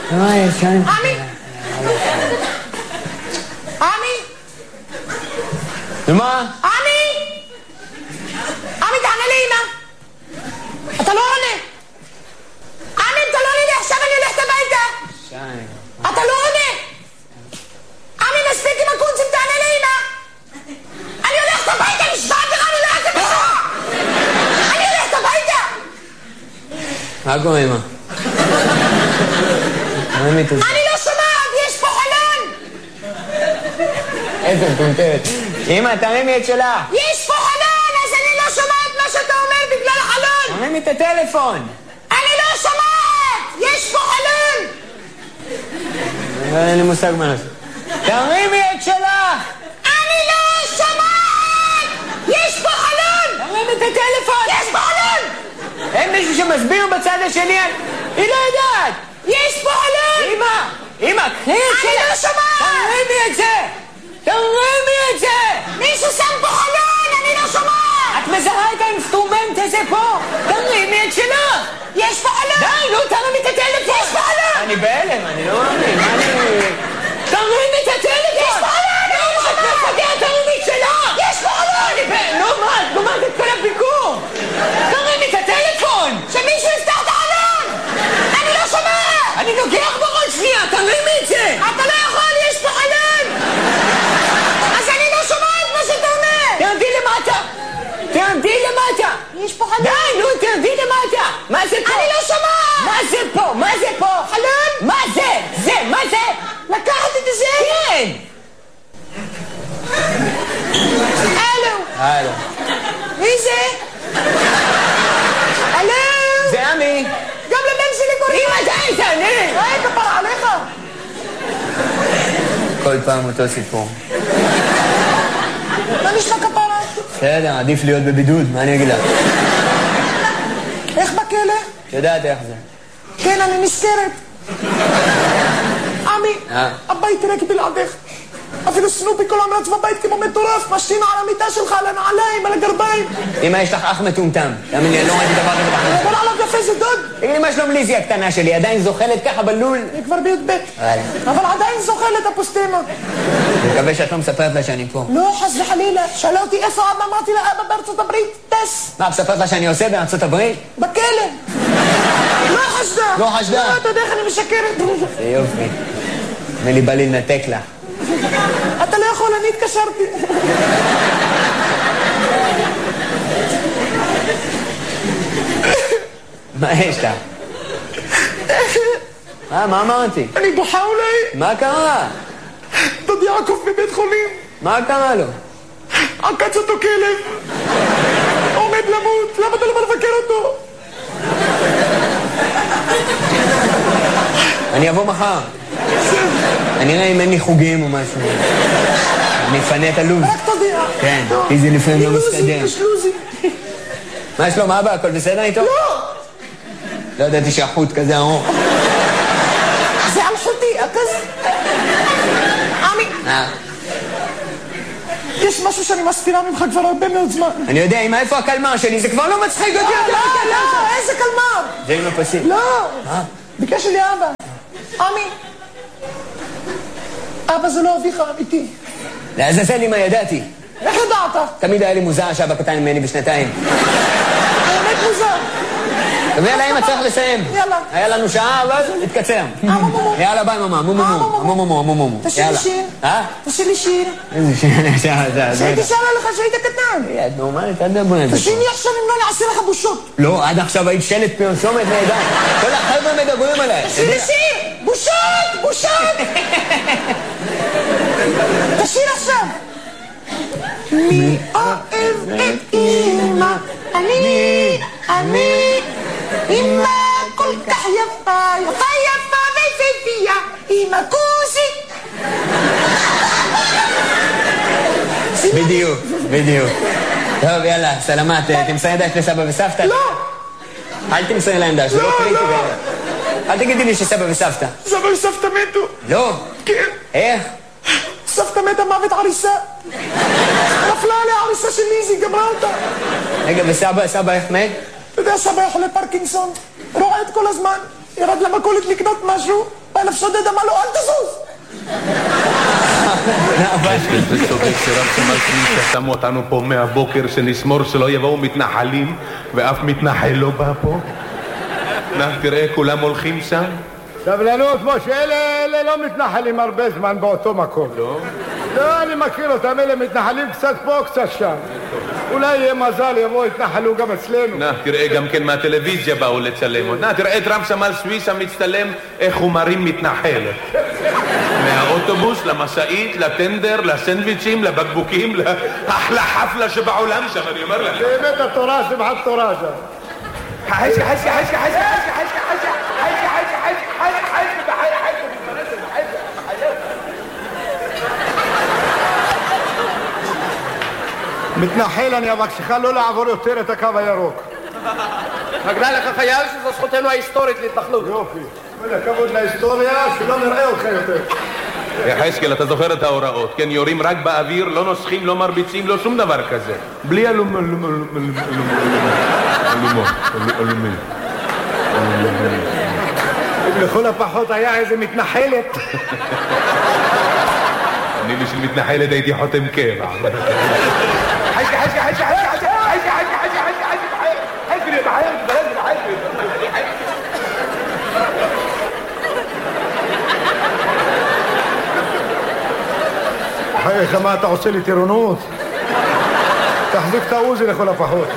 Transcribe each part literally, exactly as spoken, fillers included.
מה יש? עמי! עמי! ומה? עמי! עמי, תענה לאמא! אתה לא עונה! עמי, אתה לא עונה לי עכשיו, אני הולכת הביתה! שי... אתה לא עונה! עמי, מספיק עם הקונצים, תענה לאמא! אני הולכת הביתה, נשבעת לך, אני הולכת הביתה! אני הולכת הביתה! מה קורה, אמא? אני לא שומעת, יש פה חלון! איזה מטומטמת. אמא, תרימי את שלה. יש פה חלון, אז אני לא שומעת מה שאתה אומר בגלל החלון! תרימי את הטלפון. אני לא שומעת! יש פה חלון! אין לי מושג מה לעשות. תרימי את שלה! אני לא שומעת! יש פה חלון! תרימי את הטלפון! יש פה חלון! אין מישהו שמסביר בצד השני? היא לא יודעת! יש פה חלון! אמא! אמא, קחי את שלה! אני לא שומעת! תרימי את זה! תרימי את זה! מישהו שם פה חלון! אני לא שומעת! את מזהה את האינסטרומנט הזה פה? תרימי את שלה! יש פה חלון! די, נו, תרימי את הטלפון! יש פה חלון! אני בהלם, אני לא מאמין, מה אני... תרימי את הטלפון! יש פה חלון! אני לא שומעת! את מפגע, תרימי את שלה! יש פה חלון! אני בהלם, נו מה, את גומרת את כל הביקור! תרימי את הטלפון! שמישהו יפתח את החלון! אני לא שומעת! אני נוגח בראש שנייה, תרימי את זה! אתה לא יכול, יש פה חלון! אז אני לא שומעת מה שאתה אומר! תרדי למטה! תרדי למטה! יש פה חלון! די, נו, תרדי למטה! מה זה פה? אני לא שומעת! מה זה פה? מה זה פה? חלון? מה זה? זה, מה זה? לקחת את זה? כן! הלו! הלו. מי זה? הלו! זה עמי! גם לבן שלי קוראים! אמא, די, תענה! היי, כפרה עליך! כל פעם אותו סיפור. מה נשמע כפרה? בסדר, עדיף להיות בבידוד, מה אני אגיד לך? איך בכלא? את יודעת איך זה. כן, אני נזכרת. עמי, אה? הבית ריק בלעדיך. אפילו סנופי כל היום רץ בבית כמו מטורף, משתין על המיטה שלך, על הנעליים, על הגרביים. אמא, יש לך אח מטומטם. תאמין לי, אני לא ראיתי דבר כזה בחיים. אומר עליו יפה, זה דוד. תגיד לי, מה שלום ליזי הקטנה שלי? עדיין זוחלת ככה בלול? היא כבר בי"ב. וואלה. אבל עדיין זוחלת הפוסטמה. אני מקווה שאת לא מספרת לה שאני פה. לא, חס וחלילה. שאלה אותי איפה אבא, אמרתי לה, אבא בארצות הברית, טס. מה, מספרת לה שאני עושה בארצות הברית? בכלא. לא חשדה. לא חשדה. לא, אתה יודע איך אני משקרת. זה יופי. נראה לי בא לי לנתק לה. אתה לא יכול, אני התקשרתי. מה יש לה? מה, מה אמרתי? אני בוכה אולי. מה קרה? דוד יעקב בבית חולים. מה קרה לו? עקץ אותו כלב. עומד למות. למה אתה לא בא לבקר אותו? אני אבוא מחר. אני אראה אם אין לי חוגים או משהו. אני אפנה את הלו"ז. רק תודיע. כן, כי זה לפעמים לא מסתדר. יש לוזי. מה שלום, אבא? הכל בסדר איתו? לא! לא ידעתי שהחוט כזה ארוך. זה על חוטי, כזה. עמי, אה, יש משהו שאני מסתירה ממך כבר הרבה מאוד זמן. אני יודע, אמא, איפה הקלמר שלי? זה כבר לא מצחיק אותי. לא, לא, לא, איזה קלמר. זה עם הפסים. לא, מה? ביקש לי אבא. עמי, אבא זה לא אביך האמיתי. לעזאזל אמא, ידעתי. איך ידעת? תמיד היה לי מוזר שאבא קטן ממני בשנתיים. האמת מוזר. ויאללה, אמא, צריך לסיים. יאללה. היה לנו שעה, אבל תתקצר. יאללה, ביי, ממה. מו מו מו. מו מו מו. מו מו מו. תשאיר לי שיר. אה? תשאיר לי שיר. איזה שיר? שעה, שעה. שהייתי שרה לך שהיית קטן. את נורמלית, אל תדבר את זה. תשאיר לי עכשיו אם לא נעשה לך בושות. לא, עד עכשיו היית שלט פרסומת נהדר. כל החבר'ה מדברים עליי. תשאיר לי שיר. בושות, בושות. תשאיר עכשיו. מי אוהב את אמא? אני, אני. אמא כל כך יפה, יפה יפה ויפהפייה. אמא כוסי. בדיוק, בדיוק. טוב, יאללה, סלמת, תמסרי דש לסבא וסבתא? לא. אל תמסרי להם דש, זה לא קריטי. אל תגידי לי שסבא וסבתא. סבא וסבתא מתו. לא. כן. איך? סבתא מתה מוות עריסה. נפלה עליה עריסה של ליזי, גמרה אותה. רגע, וסבא, סבא איך מת? אתה יודע, סבא היה חולה פרקינסון. רועד כל הזמן. ירד למכולת לקנות משהו. באלף שודד אמר לו, אל תזוז. זה צודק שרב סמל שמישה שמו אותנו פה מהבוקר שנשמור שלא יבואו מתנחלים ואף מתנחל לא בא פה. נא תראה, כולם הולכים שם. סבלנות, משה, אלה לא מתנחלים הרבה זמן באותו מקום. לא? לא, אני מכיר אותם, אלה מתנחלים קצת פה, קצת שם. אולי יהיה מזל, יבואו, יתנחלו גם אצלנו. נא, תראה, גם כן מהטלוויזיה באו לצלם. נא, תראה את רב סמל סוויסה מצטלם איך הוא מרים מתנחלת. מהאוטובוס, למשאית, לטנדר, לסנדוויצ'ים, לבקבוקים, לאחלה חפלה שבעולם שם, אני אומר לך. באמת התורה, שמחת תורה שם. חשי, חשי, חשי, חשי, חשי, חשי, חשי, חשי, חשי, חשי, מתנחל, אני אבקשך לא לעבור יותר את הקו הירוק. נגלה לך חייל שזו זכותנו ההיסטורית להתנחלות. יופי. ולכבוד להיסטוריה, שלא נראה אותך יותר. יחזקאל, אתה זוכר את ההוראות, כן? יורים רק באוויר, לא נוסחים, לא מרביצים, לא שום דבר כזה. בלי אלום... אלום... אלום... אלום... אלום... לכל הפחות היה איזה מתנחלת. אני בשביל מתנחלת הייתי חותם קבע. חשי, חשי, חשי, חשי, חשי, חשי, חשי, חשי, חשי, חייך, מה אתה עושה לי טירונות? תחזיק את העוזי לכל הפחות.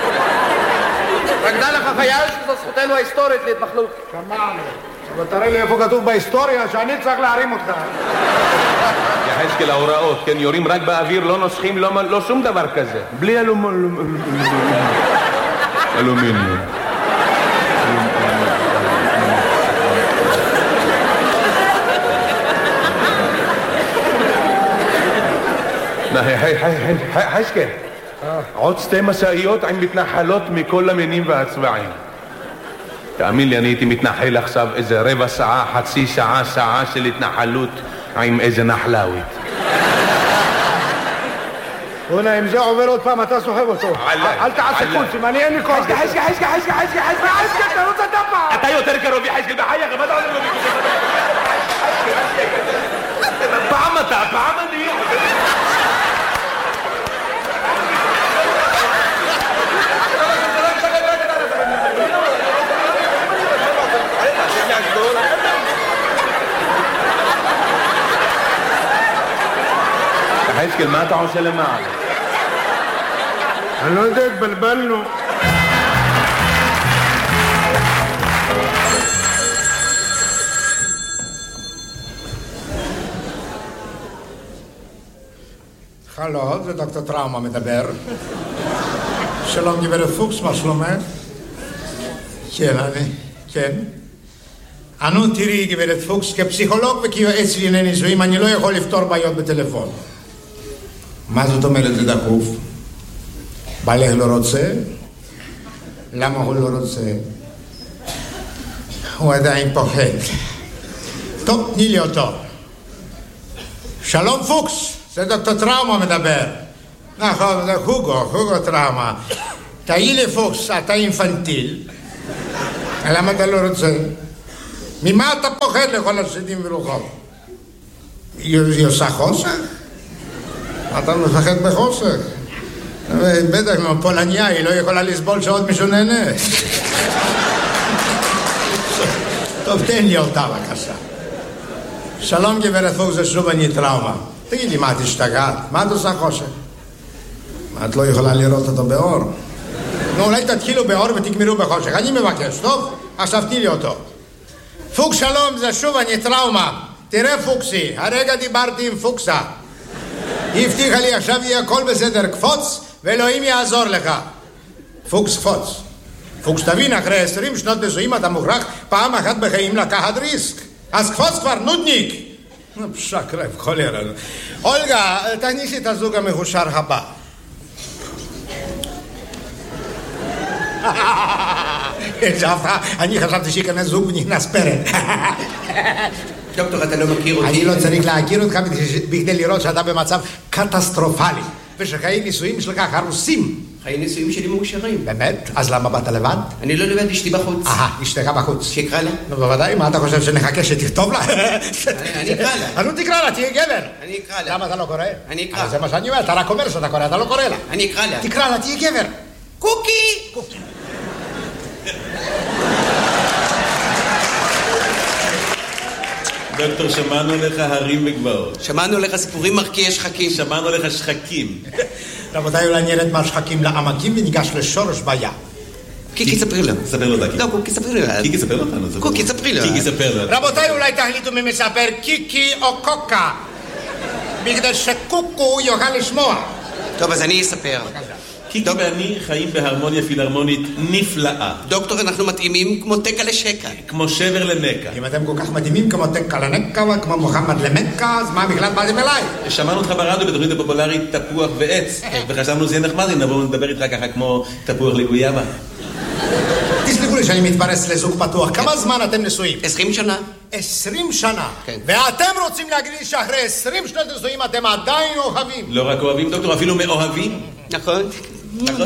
נגלה לך חייל שזו זכותנו ההיסטורית להתנחלות. שמענו. אבל תראה לי איפה כתוב בהיסטוריה שאני צריך להרים אותך. יחזקאל, ההוראות, כן? יורים רק באוויר, לא נוסחים, לא שום דבר כזה. בלי אלומיניום. חשקל, עוד שתי משאיות עם מתנחלות מכל המינים והצבעים. תאמין לי, אני הייתי מתנחל עכשיו איזה רבע שעה, חצי שעה, שעה של התנחלות עם איזה נחלאווית. הונה, אם זה עובר עוד פעם, אתה סוחב אותו. אל תעשה קולצים, אני אין לי קולצים. חשקל, חשקל, חשקל, חשקל, חשקל, חשקל, חשקל, תרוץ אתה פעם. אתה יותר קרוב יחשקל בחייך, מה אתה עולה לו בקושי? פעם אתה, פעם אני. חשקל, מה אתה עושה למעלה? אני לא יודע, התבלבלנו. הלו, זה דוקטור טראומה מדבר. שלום גברת פוקס, מה שלומך? כן, אני, כן. אנו תראי גברת פוקס, כפסיכולוג וכיועץ לענייני נישואים, אני לא יכול לפתור בעיות בטלפון. מה זאת אומרת זה דחוף? בעלך לא רוצה? למה הוא לא רוצה? הוא עדיין פוחד. טוב, תני לי אותו. שלום פוקס, זה דוקטור טראומה מדבר. נכון, זה הוגו, הוגו טראומה. תהי לי פוקס, אתה אינפנטיל. למה אתה לא רוצה? ממה אתה פוחד לכל השדים ורוחות? היא עושה חוסך? אתה מפחד בחוסך? בטח, כמו פולניה, היא לא יכולה לסבול שעוד מישהו נהנה. טוב, תן לי אותה בבקשה. שלום גברת פוקס, זה שוב אני טראומה. תגידי, מה, את השתגעת? מה את עושה חושך? מה, את לא יכולה לראות אותו באור? נו, אולי תתחילו באור ותגמרו בחושך. אני מבקש, טוב? עכשיו תני לי אותו. פוקס, שלום, זה שוב אני טראומה. תראה פוקסי, הרגע דיברתי עם פוקסה. היא הבטיחה לי, עכשיו יהיה הכל בסדר, קפוץ, ואלוהים יעזור לך. פוקס, קפוץ. פוקס, תבין, אחרי עשרים שנות נישואים אתה מוכרח פעם אחת בחיים לקחת ריסק. אז קפוץ כבר, נודניק. פשק רב, חולר. אולגה, תכניסי את הזוג המחושר הבא. אני חשבתי שיכנס זוג ונכנס פרק. דוקטור, אתה לא מכיר אותי? אני לא צריך להכיר אותך בכדי לראות שאתה במצב קטסטרופלי ושחיי נישואים שלך הרוסים. חיי נישואים שלי מאושרים. באמת? אז למה באת לבד? אני לא לבד, אשתי בחוץ. אה, אשתך בחוץ. שיקרא לה? נו, בוודאי, מה אתה חושב שנחכה שתכתוב לה? אני אקרא לה. אז נו תקרא לה, תהיה גבר. אני אקרא לה. למה אתה לא קורא? אני אקרא. זה מה שאני אומר, אתה רק אומר שאתה קורא, אתה לא קורא לה. אני אקרא לה. תקרא לה, תהיה גבר. קוקי! קוקי. דוקטור, שמענו לך הרים וגבעות. שמענו לך סיפורים מרקיעי שחקים. שמענו לך שחקים. רבותיי, אולי נרד מהשחקים לעמקים וניגש לשורש בעיה. קיקי, ספרי לו. ספר לו, דקי. לא, קוקי, ספרי לו. קיקי, ספר אותנו. קוקי, ספרי לו. קיקי, ספר לו. רבותיי, אולי תחליטו מי מספר קיקי או קוקה, בגלל שקוקו יוכל לשמוע. טוב, אז אני אספר. קיקי ואני חיים בהרמוניה פילהרמונית נפלאה. דוקטור, אנחנו מתאימים כמו תקה לשקה. כמו שבר למקה. אם אתם כל כך מדהימים כמו תקה לנקה וכמו מוחמד למקה, אז מה בכלל באתם אליי? שמענו אותך ברדיו בתוכנית הפופולרית תפוח ועץ, וחשבנו שזה נחמד אם נבוא ונדבר איתך ככה כמו תפוח לגויאבה. תסלחו לי שאני מתפרס לזוג פתוח. כמה זמן אתם נשואים? עשרים שנה. עשרים שנה. כן. ואתם רוצים להגיד לי שאחרי עשרים שנות נשואים אתם עדיין אוהבים? לא רק אוהבים, דוקטור, אפילו מאוהבים. נכון. נכון.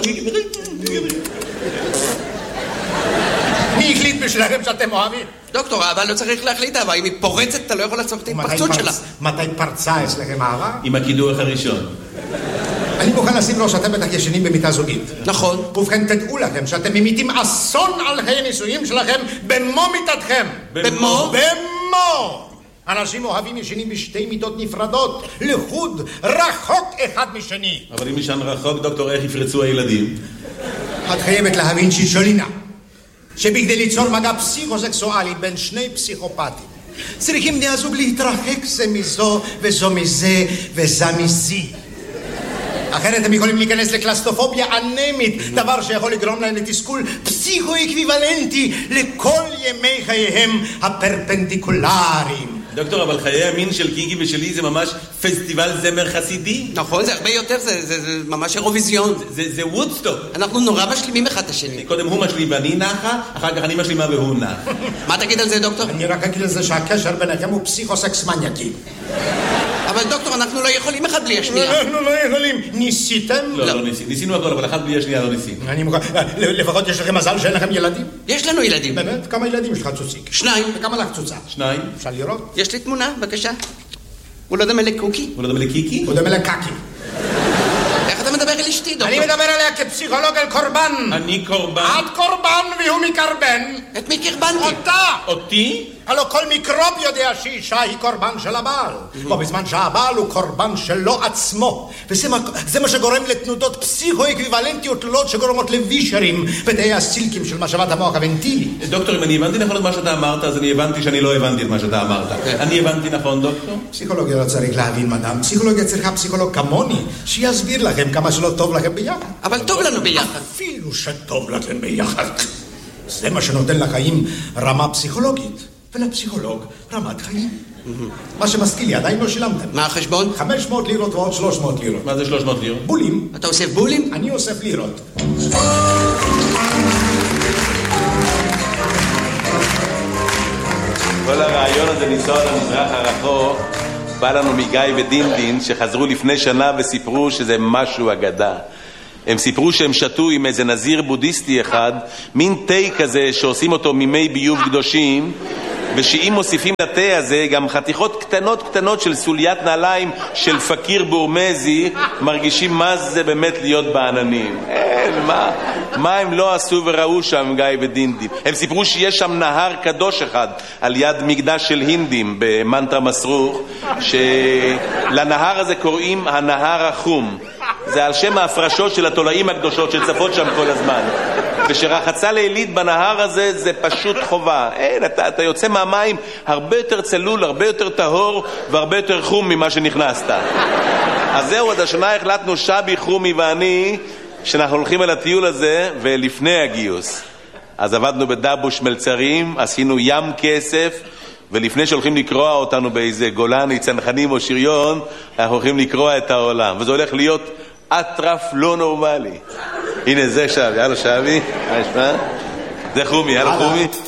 מי החליט בשבילכם שאתם אוהבים? דוקטור, אבל לא צריך להחליט אהבה. אם היא פורצת, אתה לא יכול לעצור את ההתפרצות שלה. מתי פרצה אצלכם אהבה? עם הקידוח הראשון. אני מוכן לשים לו שאתם בטח ישנים במיטה זוגית. נכון. ובכן, תדעו לכם שאתם ממיתים אסון על חיי נישואים שלכם במו מיטתכם. במו? במו! אנשים אוהבים ישנים בשתי מיטות נפרדות, לחוד, רחוק אחד משני. אבל אם ישן רחוק, דוקטור, איך יפרצו הילדים? את חייבת להבין שישולינה, שבכדי ליצור מגע פסיכוסקסואלי בין שני פסיכופטים, צריכים בני הזוג להתרחק זה מזו וזו מזה וזה מזי. אחרת הם יכולים להיכנס לקלסטופוביה אנמית, דבר שיכול לגרום להם לתסכול פסיכו-אקוויוולנטי לכל ימי חייהם הפרפנדיקולריים. דוקטור, אבל חיי המין של קיקי ושלי זה ממש פסטיבל זמר חסידי. נכון, זה הרבה יותר, זה, זה, זה ממש אירוויזיון. זה, זה, זה וודסטוק. אנחנו נורא משלימים אחד את השני. קודם הוא משלים ואני נחה, אחר כך אני משלימה והוא נח. מה תגיד על זה, דוקטור? אני רק אגיד על זה שהקשר ביניכם הוא פסיכוסקס מניאקי. אבל דוקטור, אנחנו לא יכולים אחד בלי השנייה. אנחנו לא יכולים. ניסיתם? לא, לא ניסינו. ניסינו הכל, אבל אחד בלי השנייה לא ניסינו. אני מוכן. לפחות יש לכם מזל שאין לכם ילדים? יש לנו ילדים. באמת? כמה ילדים יש לך צוציק? שניים. וכמה לך צוצה? שניים. אפשר לראות? יש לי תמונה, בבקשה. הוא לא דומה לקוקי? הוא לא דומה לקיקי? הוא דומה לקקי. איך אתה מדבר על אשתי, דוקטור? אני מדבר עליה כפסיכולוג על קורבן. אני קורבן. את קורבן והוא מקרבן. את מי קרבנתי? אותה! אותי? הלא כל מיקרוב יודע שאישה היא קורבן של הבעל, בו בזמן שהבעל הוא קורבן שלו עצמו, וזה מה, זה מה שגורם לתנודות פסיכו-אקוויוולנטיות תלולות שגורמות לווישרים בתאי הסילקים של משאבת המוח הוונטילי. דוקטור, אם אני הבנתי נכון את מה שאתה אמרת, אז אני הבנתי שאני לא הבנתי את מה שאתה אמרת. אני הבנתי נכון, דוקטור? פסיכולוגיה לא צריך להבין, מדam. פסיכולוגיה צריכה פסיכולוג כמוני, שיסביר לכם כמה שלא טוב לכם ביחד. אבל טוב לנו ביחד. אפילו שטוב לכם ביחד. זה מה שנותן לחיים רמה פסיכולוגית. ולפסיכולוג רמת חיים. מה שמזכיר לי, עדיין לא שילמתם. מה החשבון? חמש מאות לירות ועוד שלוש מאות לירות. מה זה שלוש מאות לירות? בולים. אתה אוסף בולים? אני אוסף לירות. כל הרעיון הזה לנסוע למזרח הרחוק בא לנו מגיא ודינדין שחזרו לפני שנה וסיפרו שזה משהו אגדה. הם סיפרו שהם שתו עם איזה נזיר בודהיסטי אחד, מין תה כזה שעושים אותו ממי ביוב קדושים, ושאם מוסיפים לתה הזה גם חתיכות קטנות קטנות של סוליית נעליים של פקיר בורמזי, מרגישים מה זה באמת להיות בעננים. אין, מה, מה הם לא עשו וראו שם, גיא ודינדים? הם סיפרו שיש שם נהר קדוש אחד על יד מקדש של הינדים במנטרה מסרוך, שלנהר הזה קוראים הנהר החום. זה על שם ההפרשות של התולעים הקדושות שצפות שם כל הזמן. ושרחצה לילית בנהר הזה זה פשוט חובה. אין, אתה, אתה יוצא מהמים הרבה יותר צלול, הרבה יותר טהור והרבה יותר חום ממה שנכנסת. אז זהו, עד השנה החלטנו שבי, חומי ואני שאנחנו הולכים על הטיול הזה ולפני הגיוס. אז עבדנו בדבוש מלצרים, עשינו ים כסף, ולפני שהולכים לקרוע אותנו באיזה גולני, צנחנים או שריון, אנחנו הולכים לקרוע את העולם. וזה הולך להיות אטרף לא נורמלי. הנה זה שבי, הלו שבי, מה נשמע? זה חומי, הלו חומי.